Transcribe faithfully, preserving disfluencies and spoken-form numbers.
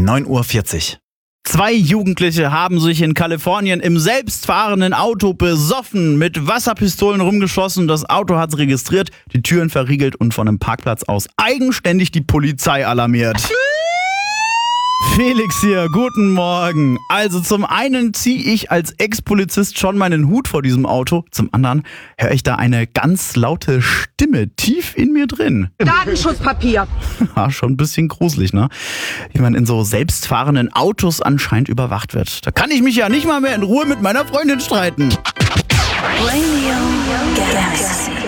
neun Uhr vierzig. Zwei Jugendliche haben sich in Kalifornien im selbstfahrenden Auto besoffen, mit Wasserpistolen rumgeschossen, das Auto hat's registriert, die Türen verriegelt und von einem Parkplatz aus eigenständig die Polizei alarmiert. Felix hier, guten Morgen. Also zum einen ziehe ich als Ex-Polizist schon meinen Hut vor diesem Auto, zum anderen höre ich da eine ganz laute Stimme tief in mir drin. Datenschutzpapier. Ja, schon ein bisschen gruselig, ne? Wie man in so selbstfahrenden Autos anscheinend überwacht wird. Da kann ich mich ja nicht mal mehr in Ruhe mit meiner Freundin streiten. Radio Galaxy.